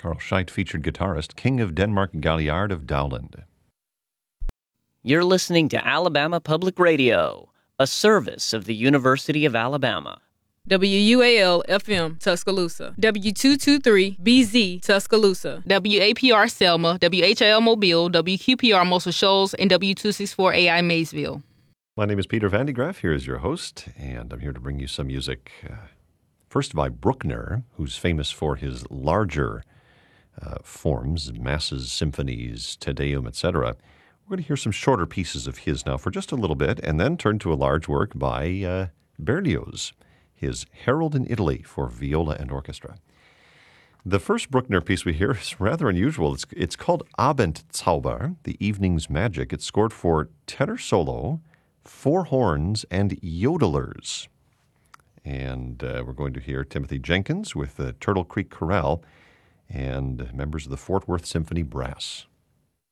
Carl Scheidt, featured guitarist, King of Denmark Galliard of Dowland. You're listening to Alabama Public Radio, a service of the University of Alabama. WUAL-FM, Tuscaloosa. W223-BZ, Tuscaloosa. WAPR Selma, WHIL Mobile, WQPR Muscle Shoals, and W264AI Maysville. My name is Peter Van de Graaff. Here is your host, and I'm here to bring you some music. First by Bruckner, who's famous for his larger forms, masses, symphonies, Te Deum, etc. We're going to hear some shorter pieces of his now for just a little bit, and then turn to a large work by Berlioz, his Harold in Italy for viola and orchestra. The first Bruckner piece we hear is rather unusual. It's called Abendzauber, the Evening's Magic. It's scored for tenor solo, 4 horns, and yodelers. And we're going to hear Timothy Jenkins with the Turtle Creek Chorale and members of the Fort Worth Symphony Brass.